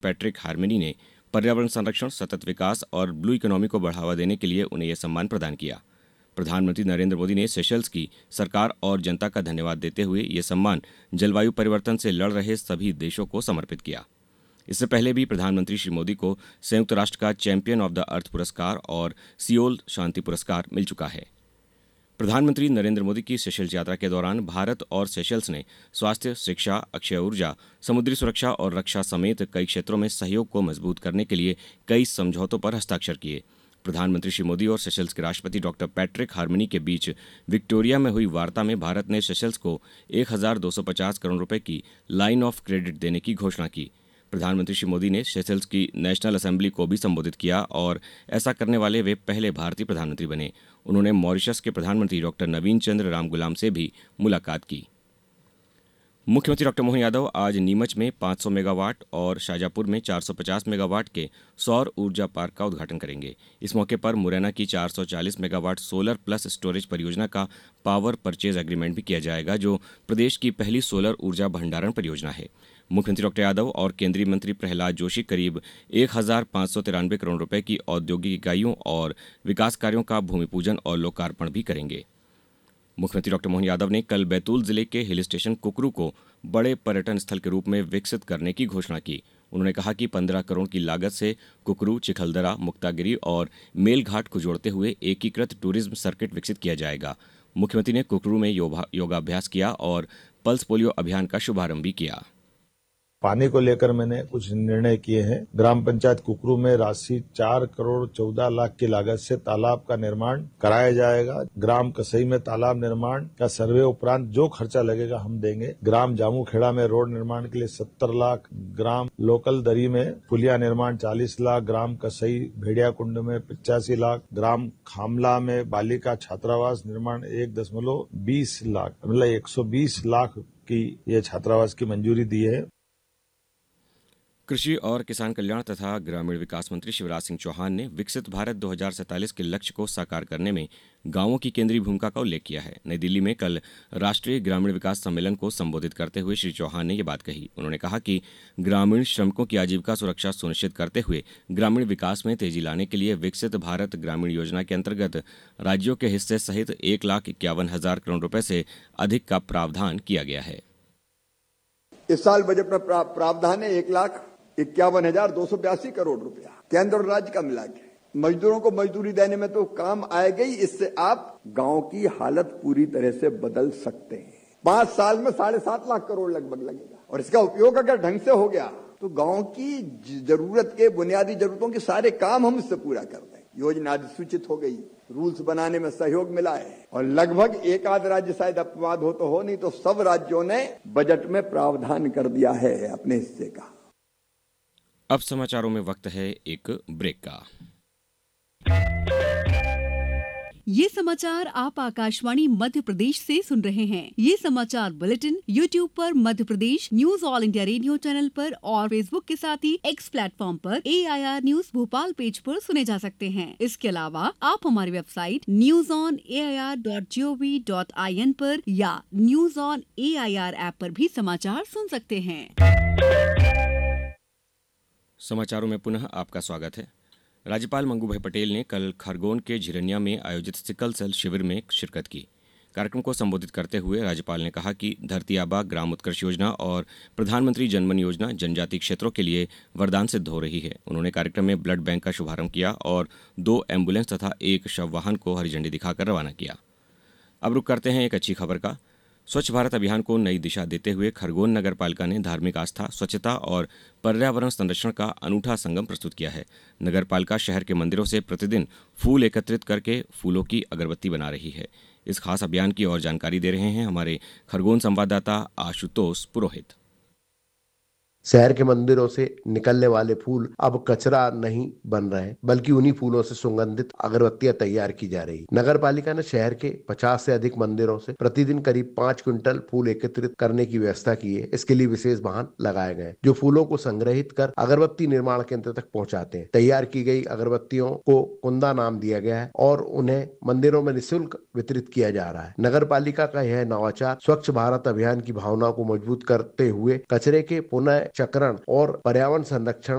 Patrick harmony ने पर्यावरण संरक्षण, सतत विकास और ब्लू इकोनॉमी को बढ़ावा देने के लिए उन्हें यह सम्मान प्रदान किया। प्रधानमंत्री नरेंद्र मोदी ने सेशल्स की सरकार और जनता का धन्यवाद देते हुए यह सम्मान जलवायु परिवर्तन से लड़ रहे सभी देशों को समर्पित किया। इससे पहले भी प्रधानमंत्री श्री मोदी को संयुक्त राष्ट्र का चैंपियन ऑफ द अर्थ पुरस्कार और सियोल शांति पुरस्कार मिल चुका है। प्रधानमंत्री नरेंद्र मोदी की सेशल्स यात्रा के दौरान भारत और सेशल्स ने स्वास्थ्य, शिक्षा, अक्षय ऊर्जा, समुद्री सुरक्षा और रक्षा समेत कई क्षेत्रों में सहयोग को मजबूत करने के लिए कई समझौतों पर हस्ताक्षर किए। प्रधानमंत्री श्री मोदी और सेशल्स के राष्ट्रपति डॉक्टर पैट्रिक हार्मनी के बीच विक्टोरिया में हुई वार्ता में भारत ने सेशल्स को 1,250 करोड़ रुपए की लाइन ऑफ क्रेडिट देने की घोषणा की। प्रधानमंत्री श्री मोदी ने सेशल्स की नेशनल असेंबली को भी संबोधित किया और ऐसा करने वाले वे पहले भारतीय प्रधानमंत्री बने। उन्होंने मॉरिशस के प्रधानमंत्री डॉक्टर नवीन चंद्र रामगुलाम से भी मुलाकात की। मुख्यमंत्री डॉक्टर मोहन यादव आज नीमच में 500 मेगावाट और शाजापुर में 450 मेगावाट के सौर ऊर्जा पार्क का उद्घाटन करेंगे। इस मौके पर मुरैना की 440 मेगावाट सोलर प्लस स्टोरेज परियोजना का पावर परचेज एग्रीमेंट भी किया जाएगा, जो प्रदेश की पहली सोलर ऊर्जा भंडारण परियोजना है। मुख्यमंत्री डॉक्टर यादव और केंद्रीय मंत्री प्रहलाद जोशी करीब 1,593 करोड़ रुपए की औद्योगिक इकाइयों और विकास कार्यों का भूमि पूजन और लोकार्पण भी करेंगे। मुख्यमंत्री डॉक्टर मोहन यादव ने कल बैतूल जिले के हिल स्टेशन कुकरू को बड़े पर्यटन स्थल के रूप में विकसित करने की घोषणा की। उन्होंने कहा कि 15 करोड़ की लागत से कुकरू, चिखलदरा, मुक्तागिरी और मेलघाट को जोड़ते हुए एकीकृत टूरिज्म सर्किट विकसित किया जाएगा। मुख्यमंत्री ने कुकरू में योगाभ्यास किया और पल्स पोलियो अभियान का शुभारंभ भी किया। पानी को लेकर मैंने कुछ निर्णय किए हैं। ग्राम पंचायत कुकरू में राशि 4 करोड़ 14 लाख की लागत से तालाब का निर्माण कराया जाएगा। ग्राम कसई में तालाब निर्माण का सर्वे उपरांत जो खर्चा लगेगा हम देंगे। ग्राम जामूखेड़ा में रोड निर्माण के लिए 70 लाख, ग्राम लोकल दरी में पुलिया निर्माण 40 लाख, ग्राम कसई भेड़िया कुंड में 85 लाख, ग्राम खामला में बालिका छात्रावास निर्माण 1.20 लाख, मतलब 120 लाख की ये छात्रावास की मंजूरी दी है। कृषि और किसान कल्याण तथा ग्रामीण विकास मंत्री शिवराज सिंह चौहान ने विकसित भारत 2047 के लक्ष्य को साकार करने में गांवों की केंद्रीय भूमिका का उल्लेख किया है। नई दिल्ली में कल राष्ट्रीय ग्रामीण विकास सम्मेलन को संबोधित करते हुए श्री चौहान ने यह बात कही। उन्होंने कहा कि ग्रामीण श्रमिकों की आजीविका सुरक्षा सुनिश्चित करते हुए ग्रामीण विकास में तेजी लाने के लिए विकसित भारत ग्रामीण योजना के अंतर्गत राज्यों के हिस्से सहित 1,51,000 करोड़ रुपए से अधिक का प्रावधान किया गया है। इस साल बजट में प्रावधान है 1,51,282 करोड़ रुपया केंद्र और राज्य का मिला के। मजदूरों को मजदूरी देने में तो काम आएगा ही, इससे आप गांव की हालत पूरी तरह से बदल सकते हैं। 5 साल में 7.5 लाख करोड़ लगभग लगेगा और इसका उपयोग अगर ढंग से हो गया तो गांव की जरूरत के बुनियादी जरूरतों के सारे काम हम इससे पूरा कर दें। योजना अधिसूचित हो गई, रूल्स बनाने में सहयोग मिला है और लगभग एक आध राज्य शायद अपवाद हो तो हो, नहीं तो सब राज्यों ने बजट में प्रावधान कर दिया है अपने हिस्से का। अब समाचारों में वक्त है एक ब्रेक का। ये समाचार आप आकाशवाणी मध्य प्रदेश से सुन रहे हैं। ये समाचार बुलेटिन YouTube पर Madhya Pradesh news all India radio channel पर और Facebook के साथ ही X प्लेटफॉर्म पर AIR न्यूज भोपाल पेज पर सुने जा सकते हैं। इसके अलावा आप हमारी वेबसाइट newsonair.gov.in पर या न्यूज ऑन AIR ऐप पर भी समाचार सुन सकते हैं। समाचारों में पुनः आपका स्वागत है। राज्यपाल मंगू भाई पटेल ने कल खरगोन के झिरनिया में आयोजित सिकल सेल शिविर में शिरकत की। कार्यक्रम को संबोधित करते हुए राज्यपाल ने कहा कि धरती आबा ग्राम उत्कर्ष योजना और प्रधानमंत्री जनमन योजना जनजातीय क्षेत्रों के लिए वरदान सिद्ध हो रही है। उन्होंने कार्यक्रम में ब्लड बैंक का शुभारंभ किया और 2 एम्बुलेंस तथा 1 शव वाहन को हरी झंडी दिखाकर रवाना किया। अब रुक करते हैं एक अच्छी खबर का। स्वच्छ भारत अभियान को नई दिशा देते हुए खरगोन नगर पालिका ने धार्मिक आस्था, स्वच्छता और पर्यावरण संरक्षण का अनूठा संगम प्रस्तुत किया है। नगर पालिका शहर के मंदिरों से प्रतिदिन फूल एकत्रित करके फूलों की अगरबत्ती बना रही है। इस खास अभियान की और जानकारी दे रहे हैं हमारे खरगोन संवाददाता आशुतोष पुरोहित। शहर के मंदिरों से निकलने वाले फूल अब कचरा नहीं बन रहे हैं, बल्कि उन्हीं फूलों से सुगंधित अगरबत्तियां तैयार की जा रही। नगर पालिका ने शहर के 50 से अधिक मंदिरों से प्रतिदिन करीब 5 क्विंटल फूल एकत्रित करने की व्यवस्था की है। इसके लिए विशेष वाहन लगाए गए जो फूलों को संग्रहित कर अगरबत्ती निर्माण केंद्र तक पहुंचाते हैं। तैयार की गई अगरबत्तियों को कुंदा नाम दिया गया है और उन्हें मंदिरों में निःशुल्क वितरित किया जा रहा है। नगर पालिका का यह नवाचार स्वच्छ भारत अभियान की भावना को मजबूत करते हुए कचरे के पुनः चक्रण और पर्यावरण संरक्षण